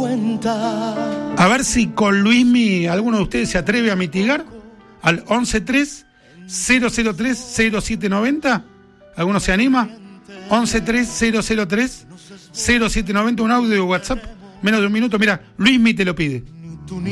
cuenta. A ver si con Luismi alguno de ustedes se atreve a mitigar al 1130030790. ¿Alguno se anima? 1130030790, un audio de WhatsApp, menos de un minuto. Mira, Luismi te lo pide.